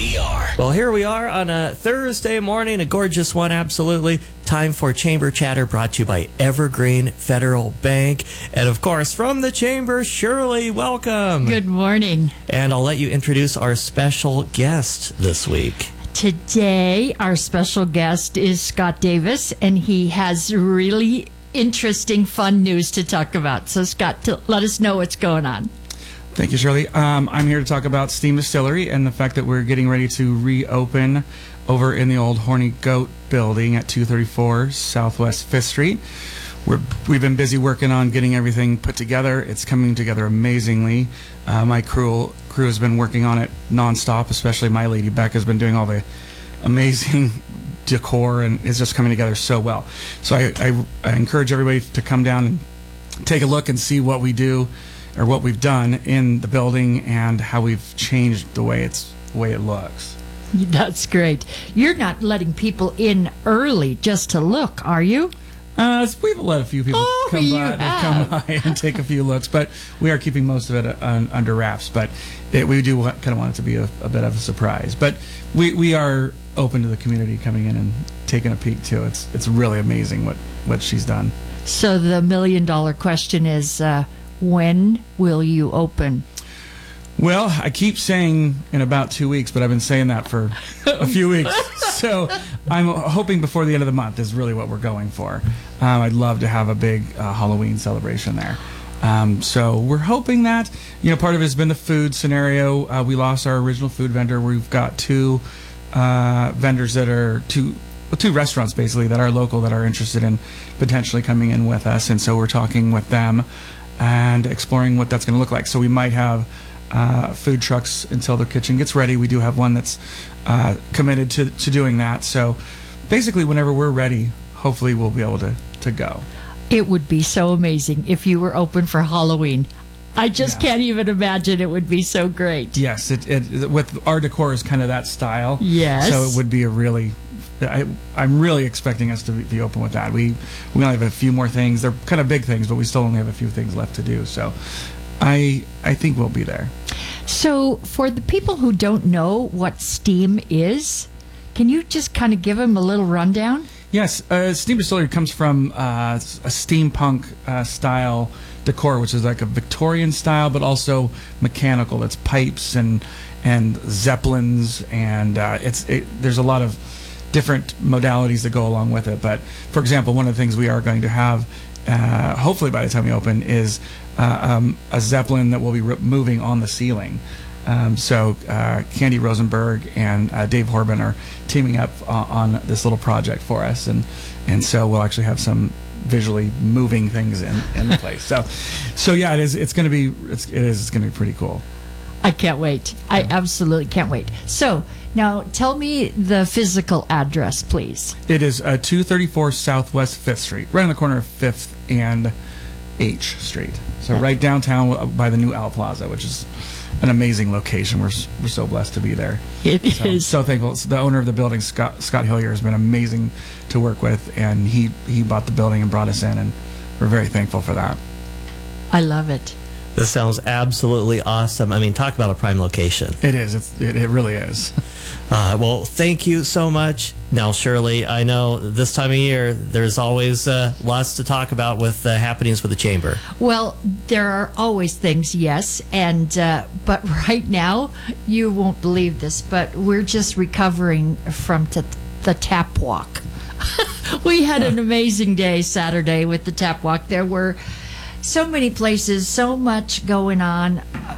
we are. Well, here we are on a Thursday morning, a gorgeous one, absolutely. Time for Chamber Chatter, brought to you by Evergreen Federal Bank. And, of course, from the Chamber, Shirley, welcome. Good morning. And I'll let you introduce our special guest this week. Today, our special guest is Scott Davis, and he has really interesting, fun news to talk about. So, Scott, let us know what's going on. Thank you, Shirley. I'm here to talk about Steam Distillery and the fact that we're getting ready to reopen over in the old Horny Goat building at 234 Southwest 5th Street. We've been busy working on getting everything put together. It's coming together amazingly. My crew has been working on it nonstop, especially my lady Beck has been doing all the amazing decor, and it's just coming together so well. So I encourage everybody to come down and take a look and see what we do, or what we've done in the building, and how we've changed the way it looks. That's great. You're not letting people in early just to look, are you? We've let a few people come by and take a few looks, but we are keeping most of it under wraps. But we do kind of want it to be a bit of a surprise. But we are open to the community coming in and taking a peek too. It's really amazing what she's done. So the $1 million question is, when will you open? Well, I keep saying in about 2 weeks, but I've been saying that for a few weeks. So I'm hoping before the end of the month is really what we're going for. I'd love to have a big Halloween celebration there. So we're hoping that, part of it has been the food scenario. We lost our original food vendor. We've got two vendors that are two restaurants basically that are local that are interested in potentially coming in with us. And so we're talking with them and exploring what that's going to look like. So we might have food trucks until the kitchen gets ready. We do have one that's committed to doing that. So basically, whenever we're ready, hopefully we'll be able to go. It would be so amazing if you were open for Halloween. I just can't even imagine. It would be so great. Yes, it with our decor is kind of that style. Yes. So it would be a really... I'm really expecting us to be open with that. We only have a few more things. They're kind of big things, but we still only have a few things left to do. So I think we'll be there. So for the people who don't know what Steam is, can you just kind of give them a little rundown? Yes, Steam Distillery comes from a steampunk style decor, which is like a Victorian style, but also mechanical. It's pipes and zeppelins, and there's a lot of different modalities that go along with it. But for example, one of the things we are going to have, hopefully by the time we open, is a zeppelin that will be moving on the ceiling. So Candy Rosenberg and Dave Horban are teaming up on this little project for us, and so we'll actually have some visually moving things in the place. So yeah, it's going to be pretty cool. I can't wait. I absolutely can't wait. So now tell me the physical address, please. It is 234 Southwest 5th Street, right on the corner of 5th and H Street. So right downtown by the new Al Plaza, which is an amazing location. We're so blessed to be there. It is. So thankful. The owner of the building, Scott Hillier, has been amazing to work with, and he bought the building and brought us in, and we're very thankful for that. I love it. This sounds absolutely awesome. I mean, talk about a prime location. It is. It really is. Well, thank you so much. Now, Shirley, I know this time of year there's always lots to talk about with happenings with the Chamber. Well, there are always things, yes, and but right now you won't believe this, but we're just recovering from the tap walk. We had an amazing day Saturday with the tap walk. There were so many places, so much going on,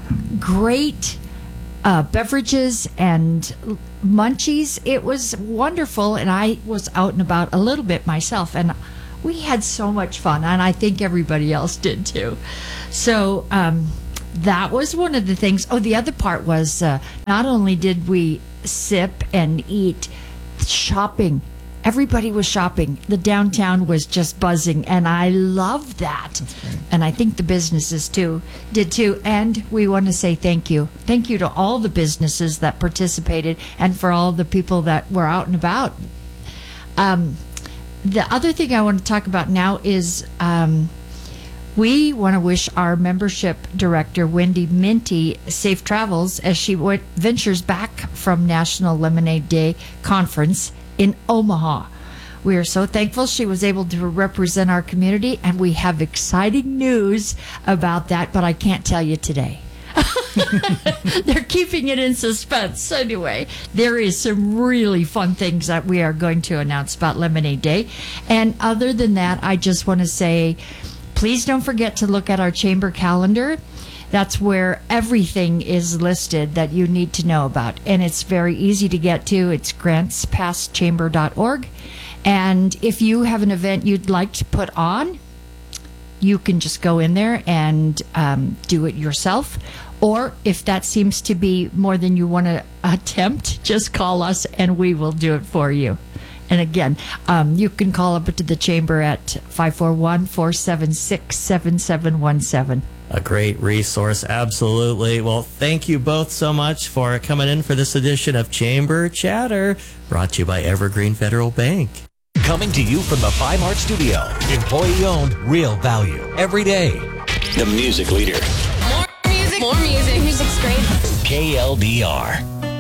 great beverages and munchies. It was wonderful, and I was out and about a little bit myself, and we had so much fun, and I think everybody else did too. So that was one of the things. Oh, the other part was not only did we sip and eat, shopping. Everybody was shopping. The downtown was just buzzing, and I love that. And I think the businesses did too. And we want to say thank you. Thank you to all the businesses that participated, and for all the people that were out and about. The other thing I want to talk about now is We want to wish our membership director, Wendy Minty, safe travels as she ventures back from National Lemonade Day Conference in Omaha. We are so thankful she was able to represent our community, and we have exciting news about that, but I can't tell you today. They're keeping it in suspense. Anyway, there is some really fun things that we are going to announce about Lemonade Day. And other than that, I just want to say, please don't forget to look at our chamber calendar. That's where everything is listed that you need to know about. And it's very easy to get to. It's grantspasschamber.org. And if you have an event you'd like to put on, you can just go in there and do it yourself. Or if that seems to be more than you want to attempt, just call us and we will do it for you. And again, you can call up to the chamber at 541-476-7717. A great resource, absolutely. Well, thank you both so much for coming in for this edition of Chamber Chatter, brought to you by Evergreen Federal Bank. Coming to you from the 5 Heart Studio. Employee-owned, real value, every day. The music leader. More music. More music. Music's great. KLDR.